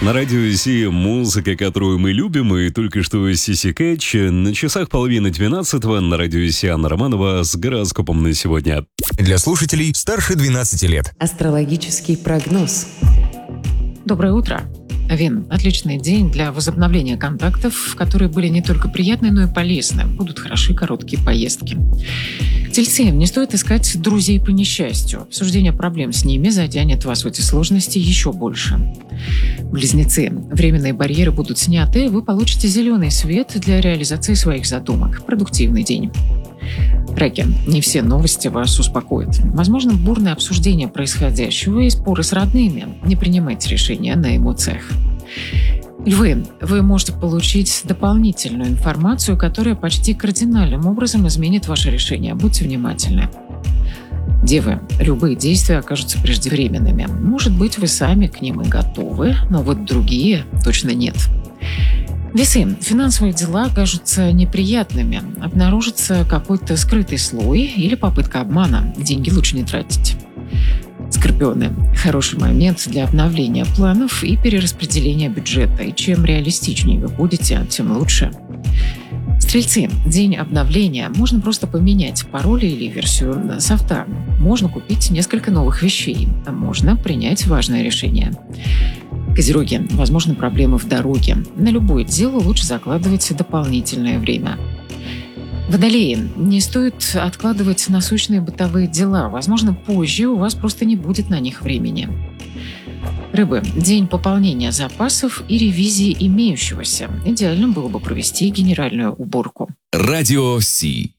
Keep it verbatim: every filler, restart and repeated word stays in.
На радио Си музыка, которую мы любим, и только что Сиси Кэтч. На часах половины двенадцатого на радио Си Анна Романова с гороскопом на сегодня. Для слушателей старше двенадцати лет. Астрологический прогноз. Доброе утро. Вен, отличный день для возобновления контактов, которые были не только приятны, но и полезны. Будут хороши короткие поездки. Тельцы, не стоит искать друзей по несчастью. Обсуждение проблем с ними затянет вас в эти сложности еще больше. Близнецы, временные барьеры будут сняты, вы получите зеленый свет для реализации своих задумок. Продуктивный день. Раки, не все новости вас успокоят. Возможно, бурное обсуждение происходящего и споры с родными. Не принимайте решения на эмоциях. Львы, вы можете получить дополнительную информацию, которая почти кардинальным образом изменит ваше решение. Будьте внимательны. Девы, любые действия окажутся преждевременными. Может быть, вы сами к ним и готовы, но вот другие точно нет. Весы, финансовые дела кажутся неприятными. Обнаружится какой-то скрытый слой или попытка обмана. Деньги лучше не тратить. Скорпионы, хороший момент для обновления планов и перераспределения бюджета. И чем реалистичнее вы будете, тем лучше. Стрельцы, день обновления. Можно просто поменять пароль или версию софта. Можно купить несколько новых вещей. А можно принять важное решение. Козероги, возможны проблемы в дороге. На любое дело лучше закладывать дополнительное время. Водолеи, не стоит откладывать насущные бытовые дела. Возможно, позже у вас просто не будет на них времени. Рыбы, день пополнения запасов и ревизии имеющегося. Идеально было бы провести генеральную уборку. Радио Си.